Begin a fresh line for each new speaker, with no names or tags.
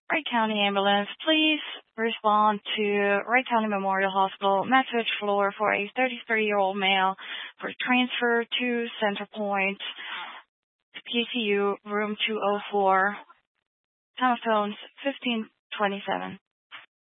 Wright County Ambulance, please respond to Wright County Memorial Hospital, message floor for a 33-year-old male for transfer to Centerpoint, PCU, room 204, telephones 1527.